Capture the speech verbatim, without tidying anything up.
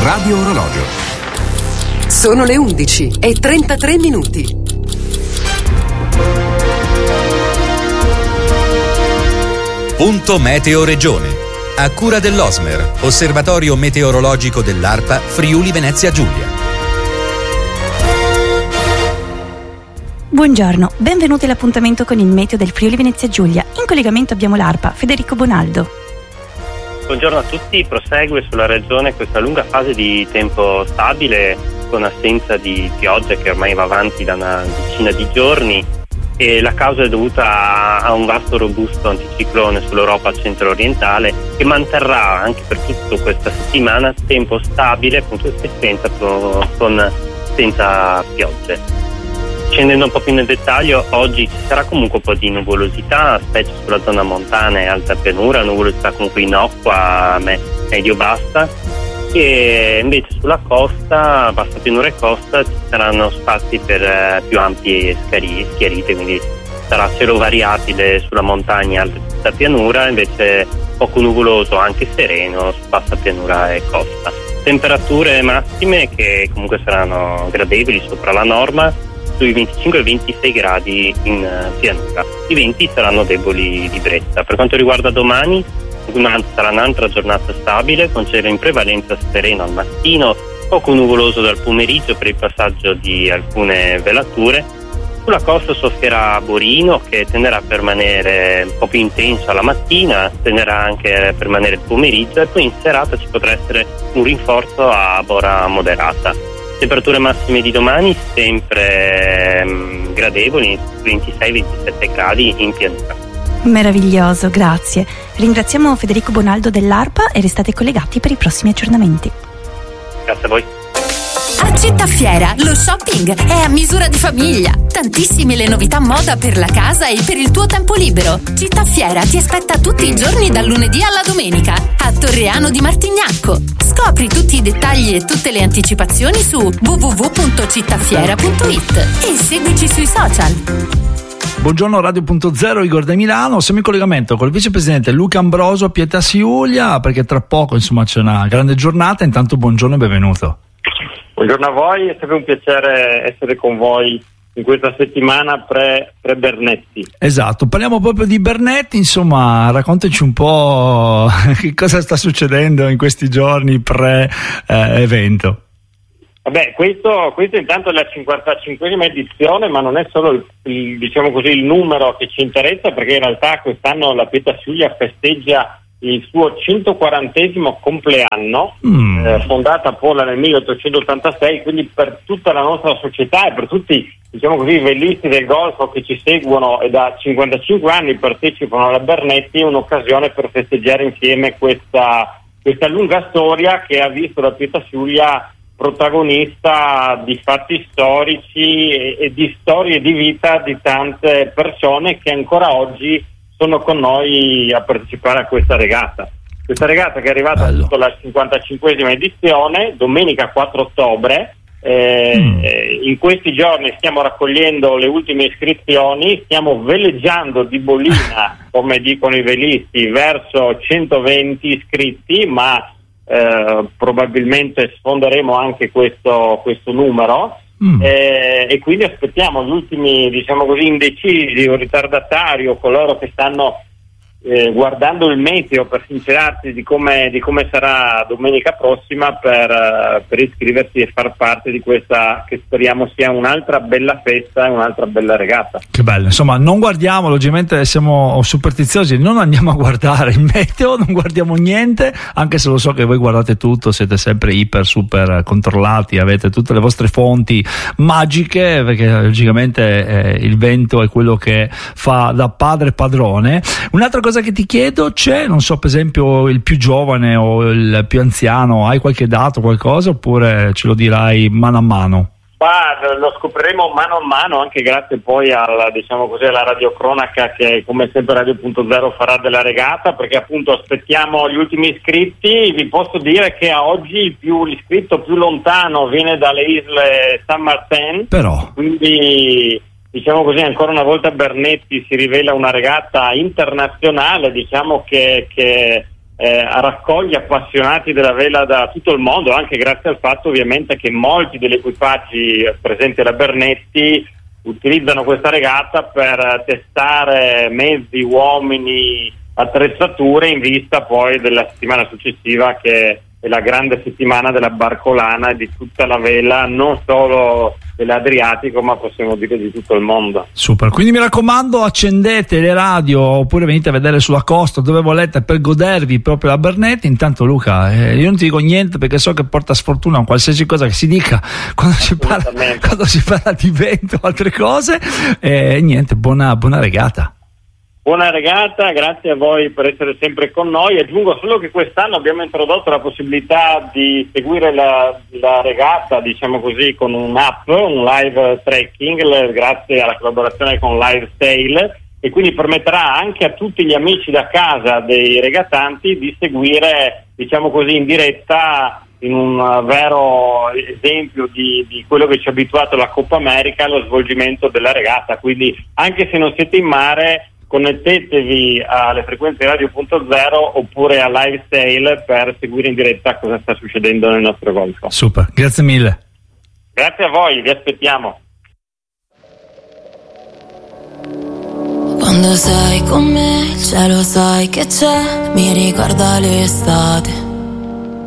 Radio Orologio. Sono le undici e trentatré minuti. Punto Meteo Regione. A cura dell'Osmer, Osservatorio Meteorologico dell'ARPA Friuli Venezia Giulia. Buongiorno, benvenuti all'appuntamento con il meteo del Friuli Venezia Giulia. In collegamento abbiamo l'ARPA, Federico Bonaldo. Buongiorno a tutti, prosegue sulla regione questa lunga fase di tempo stabile con assenza di pioggia che ormai va avanti da una decina di giorni, e la causa è dovuta a un vasto robusto anticiclone sull'Europa centro-orientale che manterrà anche per tutta questa settimana tempo stabile, appunto, e senza, con, senza piogge. Scendendo un po' più nel dettaglio, oggi ci sarà comunque un po' di nuvolosità, specie sulla zona montana e alta pianura, nuvolosità comunque innocua, medio-bassa, e invece sulla costa, bassa pianura e costa, ci saranno spazi per eh, più ampie scari- schiarite, quindi sarà cielo variabile sulla montagna e alta pianura, invece poco nuvoloso, anche sereno, su bassa pianura e costa. Temperature massime che comunque saranno gradevoli sopra la norma, sui venticinque e ventisei gradi in uh, pianura. I venti saranno deboli di brezza. Per quanto riguarda domani, domani sarà un'altra giornata stabile con cielo in prevalenza sereno al mattino, poco nuvoloso dal pomeriggio per il passaggio di alcune velature. Sulla costa soffierà Borino, che tenderà a permanere un po' più intenso alla mattina, tenderà anche a permanere il pomeriggio, e poi in serata ci potrà essere un rinforzo a Bora moderata. Temperature massime di domani sempre um, gradevoli, ventisei ventisette gradi in pianura. Meraviglioso, grazie. Ringraziamo Federico Bonaldo dell'ARPA e restate collegati per i prossimi aggiornamenti. Grazie a voi. A Cittafiera lo shopping è a misura di famiglia. Tantissime le novità moda per la casa e per il tuo tempo libero. Cittafiera ti aspetta tutti i giorni dal lunedì alla domenica a Torreano di Martignacco. Scopri tutti i dettagli e tutte le anticipazioni su w w w punto cittafiera punto i t e seguici sui social. Buongiorno Radio Punto Zero, Igor da Milano. Siamo in collegamento con il vicepresidente Luca Ambroso a Pietà Siulia, perché tra poco insomma c'è una grande giornata. Intanto buongiorno e benvenuto. Buongiorno a voi, è sempre un piacere essere con voi in questa settimana pre, pre Bernetti. Esatto, parliamo proprio di Bernetti, insomma, raccontaci un po' che cosa sta succedendo in questi giorni pre eh, evento. Vabbè, questo, questo intanto è la cinquantacinquesima edizione, ma non è solo il, il, diciamo così, il numero che ci interessa, perché in realtà quest'anno la Pietà Siulia festeggia il suo centoquarantesimo compleanno, mm. eh, fondata a Pola nel milleottocentottantasei, quindi per tutta la nostra società e per tutti, diciamo così, i velisti del golfo che ci seguono e da cinquantacinque anni partecipano alla Bernetti, è un'occasione per festeggiare insieme questa, questa lunga storia che ha visto la Pietà Siulia protagonista di fatti storici e, e di storie di vita di tante persone che ancora oggi sono con noi a partecipare a questa regata. Questa regata che è arrivata alla cinquantacinquesima edizione, domenica quattro ottobre. Eh, mm. In questi giorni stiamo raccogliendo le ultime iscrizioni, stiamo veleggiando di bolina, come dicono i velisti, verso centoventi iscritti, ma eh, probabilmente sfonderemo anche questo, questo numero. Mm. Eh, e quindi aspettiamo gli ultimi, diciamo così, indecisi o ritardatari o coloro che stanno eh, guardando il meteo per sincerarsi di come, di come sarà domenica prossima per, uh, per iscriversi e far parte di questa che speriamo sia un'altra bella festa e un'altra bella regata. Che bello, insomma, non guardiamo, logicamente siamo superstiziosi, non andiamo a guardare il meteo, non guardiamo niente, anche se lo so che voi guardate tutto, siete sempre iper super controllati, avete tutte le vostre fonti magiche, perché logicamente eh, il vento è quello che fa da padre padrone. Un'altra cosa che ti chiedo, c'è, non so, per esempio il più giovane o il più anziano, hai qualche dato, qualcosa, oppure ce lo dirai mano a mano? Ma lo scopriremo mano a mano, anche grazie poi alla, diciamo così, alla radiocronaca che come sempre Radio Punto Zero farà della regata, perché appunto aspettiamo gli ultimi iscritti. Vi posso dire che a oggi il più, l'iscritto più lontano viene dalle isole San Martin, però quindi diciamo così ancora una volta Bernetti si rivela una regata internazionale, diciamo che, che eh, raccoglie appassionati della vela da tutto il mondo, anche grazie al fatto ovviamente che molti degli equipaggi presenti alla Bernetti utilizzano questa regata per testare mezzi, uomini, attrezzature in vista poi della settimana successiva, che è la grande settimana della barcolana e di tutta la vela, non solo dell'Adriatico ma possiamo dire di tutto il mondo. Super, quindi mi raccomando, accendete le radio oppure venite a vedere sulla costa dove volete per godervi proprio la Bernetti. Intanto Luca, eh, io non ti dico niente perché so che porta sfortuna a qualsiasi cosa che si dica quando si parla, quando si parla di vento o altre cose, e eh, niente, buona, buona regata. Buona regata, grazie a voi per essere sempre con noi. Aggiungo solo che quest'anno abbiamo introdotto la possibilità di seguire la, la regata, diciamo così, con un'app, un live tracking, grazie alla collaborazione con Live Sail, e quindi permetterà anche a tutti gli amici da casa dei regatanti di seguire, diciamo così, in diretta, in un vero esempio di, di quello che ci ha abituato la Coppa America, allo svolgimento della regata. Quindi anche se non siete in mare, connettetevi alle frequenze radio punto zero oppure a Live Sail per seguire in diretta cosa sta succedendo nel nostro golfo. Super, grazie mille. Grazie a voi, vi aspettiamo. Quando sei con me il cielo sai che c'è, mi ricorda l'estate.